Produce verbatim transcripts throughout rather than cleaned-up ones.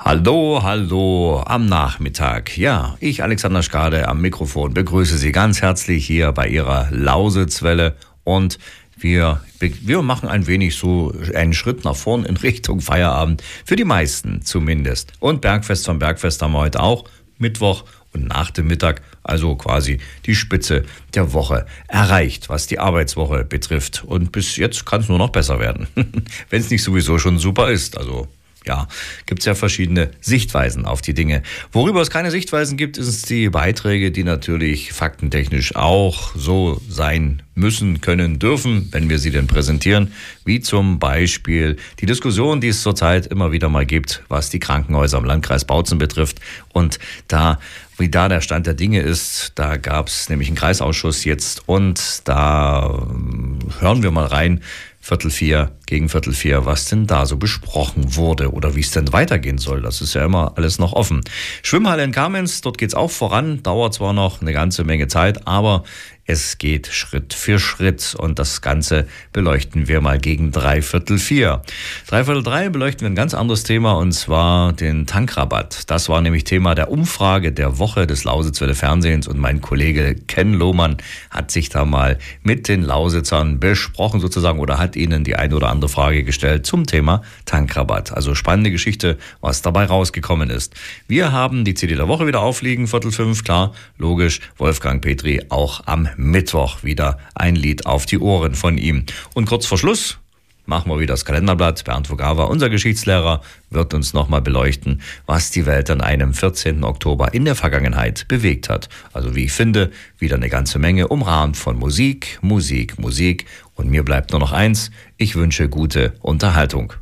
Hallo, hallo am Nachmittag. Ja, ich, Alexander Skade, am Mikrofon begrüße Sie ganz herzlich hier bei Ihrer Lausitzwelle und wir, wir machen ein wenig so einen Schritt nach vorn in Richtung Feierabend, für die meisten zumindest. Und Bergfest vom Bergfest haben wir heute auch, Mittwoch und nach dem Mittag, also quasi die Spitze der Woche erreicht, was die Arbeitswoche betrifft. Und bis jetzt kann es nur noch besser werden, wenn es nicht sowieso schon super ist, also... Ja, gibt es ja verschiedene Sichtweisen auf die Dinge. Worüber es keine Sichtweisen gibt, ist es die Beiträge, die natürlich faktentechnisch auch so sein müssen, können, dürfen, wenn wir sie denn präsentieren, wie zum Beispiel die Diskussion, die es zurzeit immer wieder mal gibt, was die Krankenhäuser im Landkreis Bautzen betrifft. Und da, wie da der Stand der Dinge ist, da gab es nämlich einen Kreisausschuss jetzt und da hören wir mal rein, Viertel vier, gegen Viertel vier, was denn da so besprochen wurde oder wie es denn weitergehen soll. Das ist ja immer alles noch offen. Schwimmhalle in Kamenz, dort geht's auch voran, dauert zwar noch eine ganze Menge Zeit, aber es geht Schritt für Schritt und das Ganze beleuchten wir mal gegen Dreiviertel vier. Dreiviertel drei beleuchten wir ein ganz anderes Thema und zwar den Tankrabatt. Das war nämlich Thema der Umfrage der Woche des Lausitzwelle Fernsehens und mein Kollege Ken Lohmann hat sich da mal mit den Lausitzern besprochen sozusagen oder hat ihnen die eine oder andere Frage gestellt zum Thema Tankrabatt. Also spannende Geschichte, was dabei rausgekommen ist. Wir haben die C D der Woche wieder aufliegen, Viertel fünf, klar, logisch, Wolfgang Petri auch am Mittwoch wieder ein Lied auf die Ohren von ihm. Und kurz vor Schluss machen wir wieder das Kalenderblatt. Bernd Vogava, unser Geschichtslehrer, wird uns nochmal beleuchten, was die Welt an einem vierzehnten Oktober in der Vergangenheit bewegt hat. Also wie ich finde, wieder eine ganze Menge umrahmt von Musik, Musik, Musik. Und mir bleibt nur noch eins, ich wünsche gute Unterhaltung.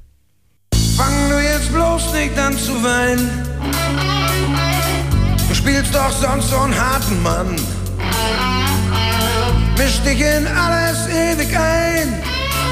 Fang du jetzt bloß nicht an zu weinen. Du spielst doch sonst so einen harten Mann. Misch dich in alles ewig ein.